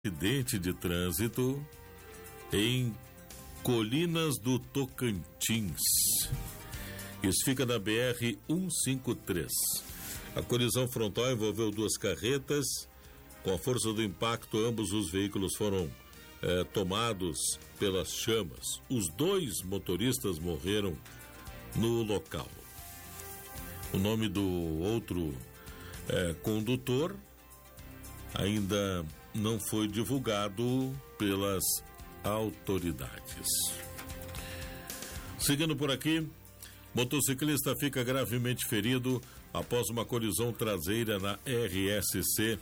Acidente de trânsito em Colinas do Tocantins. Isso fica na BR-153. A colisão frontal envolveu duas carretas. Com a força do impacto, ambos os veículos foram tomados pelas chamas. Os dois motoristas morreram no local. O nome do outro condutor ainda não foi divulgado pelas autoridades. Seguindo por aqui, motociclista fica gravemente ferido após uma colisão traseira na RSC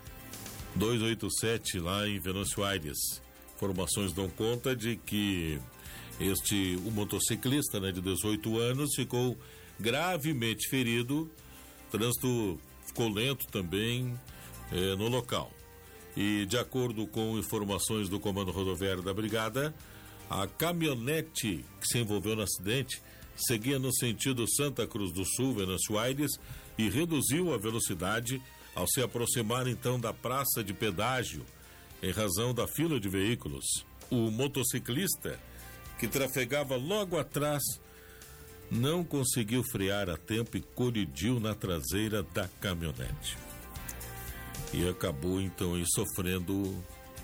287 lá em Venâncio Aires. Informações dão conta de que o motociclista, de 18 anos, ficou gravemente ferido. O trânsito ficou lento também no local. E de acordo com informações do Comando Rodoviário da Brigada, a caminhonete que se envolveu no acidente seguia no sentido Santa Cruz do Sul, Venâncio Aires, e reduziu a velocidade ao se aproximar então da praça de pedágio, em razão da fila de veículos. O motociclista, que trafegava logo atrás, não conseguiu frear a tempo e colidiu na traseira da caminhonete. E acabou então sofrendo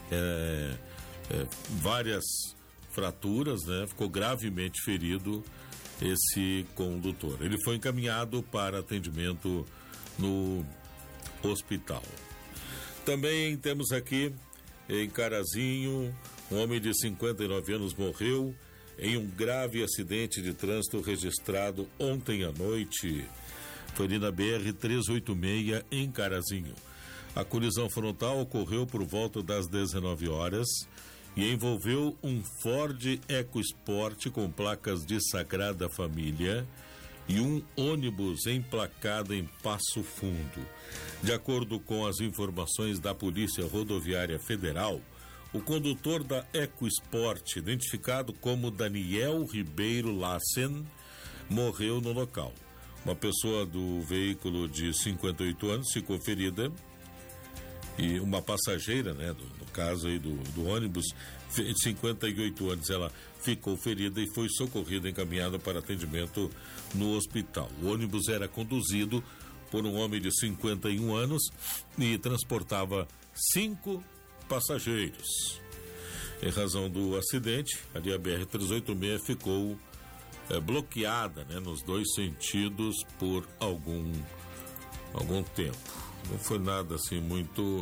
várias fraturas, ficou gravemente ferido esse condutor. Ele foi encaminhado para atendimento no hospital. Também temos aqui em Carazinho, um homem de 59 anos morreu em um grave acidente de trânsito registrado ontem à noite. Foi ali na BR-386 em Carazinho. A colisão frontal ocorreu por volta das 19 horas e envolveu um Ford EcoSport com placas de Sagrada Família e um ônibus emplacado em Passo Fundo. De acordo com as informações da Polícia Rodoviária Federal, o condutor da EcoSport, identificado como Daniel Ribeiro Lassen, morreu no local. Uma pessoa do veículo de 58 anos ficou ferida e uma passageira, no caso aí do ônibus, de 58 anos, ela ficou ferida e foi socorrida, encaminhada para atendimento no hospital. O ônibus era conduzido por um homem de 51 anos e transportava 5 passageiros. Em razão do acidente, a BR-386 ficou bloqueada, nos dois sentidos por algum tempo. Não foi nada assim muito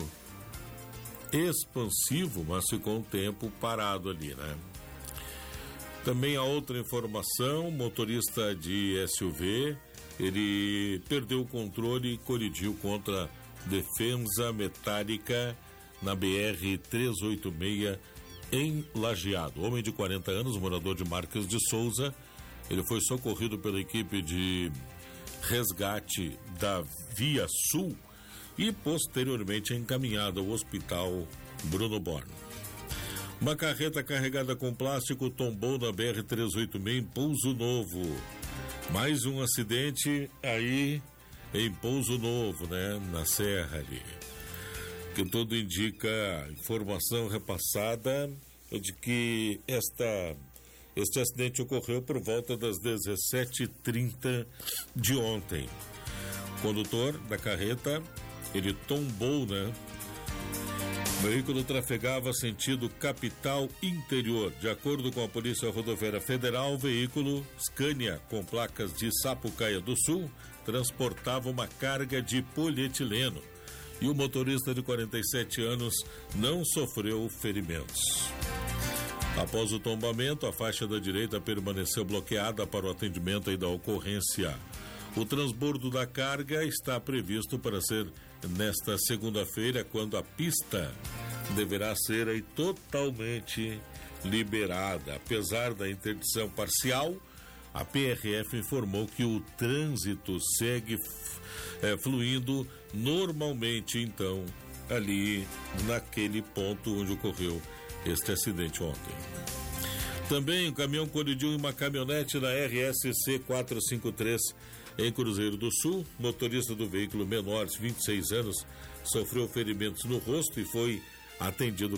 expansivo, mas ficou um tempo parado ali, Também a outra informação, motorista de SUV, ele perdeu o controle e colidiu contra defesa metálica na BR-386 em Lajeado. Homem de 40 anos, morador de Marques de Souza, ele foi socorrido pela equipe de resgate da Via Sul e posteriormente encaminhado ao Hospital Bruno Born. Uma carreta carregada com plástico tombou na BR-386 em Pouso Novo. Mais um acidente aí em Pouso Novo, na Serra ali. Que tudo indica, informação repassada é de que este acidente ocorreu por volta das 17h30 de ontem. O condutor da carreta, ele tombou, O veículo trafegava sentido capital interior. De acordo com a Polícia Rodoviária Federal, o veículo Scania, com placas de Sapucaia do Sul, transportava uma carga de polietileno. E o motorista de 47 anos não sofreu ferimentos. Após o tombamento, a faixa da direita permaneceu bloqueada para o atendimento da ocorrência. O transbordo da carga está previsto para ser nesta segunda-feira, quando a pista deverá ser totalmente liberada. Apesar da interdição parcial, a PRF informou que o trânsito segue fluindo normalmente, então, ali naquele ponto onde ocorreu este acidente ontem. Também o caminhão colidiu em uma caminhonete na RSC 453 em Cruzeiro do Sul. Motorista do veículo, menor de 26 anos, sofreu ferimentos no rosto e foi atendido